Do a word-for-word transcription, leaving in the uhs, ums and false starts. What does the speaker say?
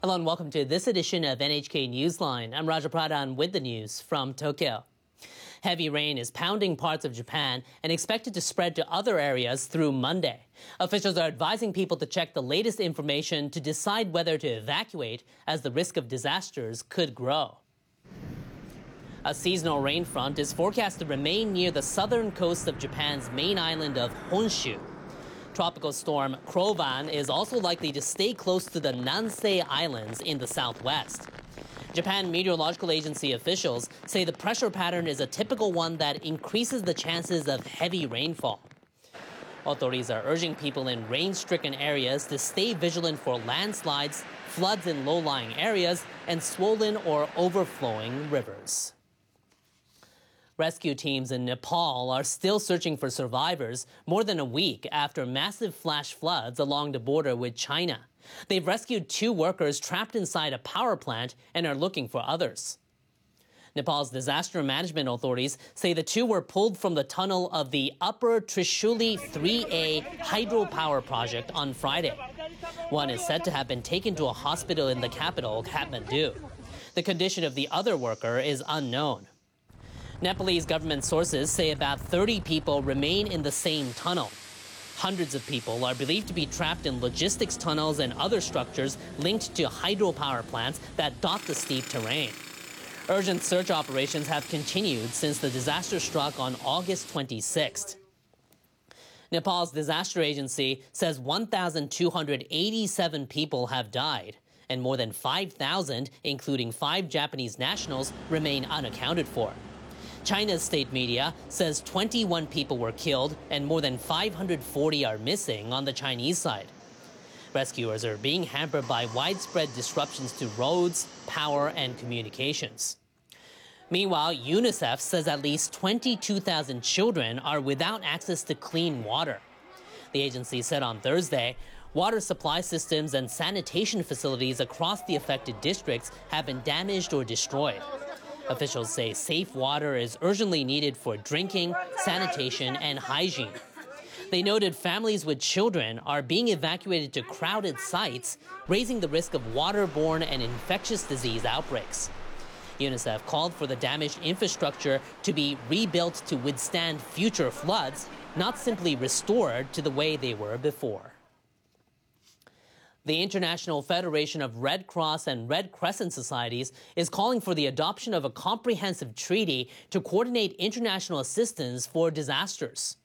Hello and welcome to this edition of N H K Newsline. I'm Raja Pradhan with the news from Tokyo. Heavy rain is pounding parts of Japan and expected to spread to other areas through Monday. Officials are advising people to check the latest information to decide whether to evacuate, as the risk of disasters could grow. A seasonal rain front is forecast to remain near the southern coast of Japan's main island of Honshu. Tropical storm Krovan is also likely to stay close to the Nansei Islands in the southwest. Japan Meteorological Agency officials say the pressure pattern is a typical one that increases the chances of heavy rainfall. Authorities are urging people in rain-stricken areas to stay vigilant for landslides, floods in low-lying areas, and swollen or overflowing rivers. Rescue teams in Nepal are still searching for survivors more than a week after massive flash floods along the border with China. They've rescued two workers trapped inside a power plant and are looking for others. Nepal's disaster management authorities say the two were pulled from the tunnel of the Upper Trishuli three A hydropower project on Friday. One is said to have been taken to a hospital in the capital, Kathmandu. The condition of the other worker is unknown. Nepalese government sources say about thirty people remain in the same tunnel. Hundreds of people are believed to be trapped in logistics tunnels and other structures linked to hydropower plants that dot the steep terrain. Urgent search operations have continued since the disaster struck on August twenty-sixth. Nepal's disaster agency says one thousand two hundred eighty-seven people have died, and more than five thousand, including five Japanese nationals, remain unaccounted for. China's state media says twenty-one people were killed and more than five hundred forty are missing on the Chinese side. Rescuers are being hampered by widespread disruptions to roads, power, and communications. Meanwhile, UNICEF says at least twenty-two thousand children are without access to clean water. The agency said on Thursday, water supply systems and sanitation facilities across the affected districts have been damaged or destroyed. Officials say safe water is urgently needed for drinking, sanitation, and hygiene. They noted families with children are being evacuated to crowded sites, raising the risk of waterborne and infectious disease outbreaks. UNICEF called for the damaged infrastructure to be rebuilt to withstand future floods, not simply restored to the way they were before. The International Federation of Red Cross and Red Crescent Societies is calling for the adoption of a comprehensive treaty to coordinate international assistance for disasters.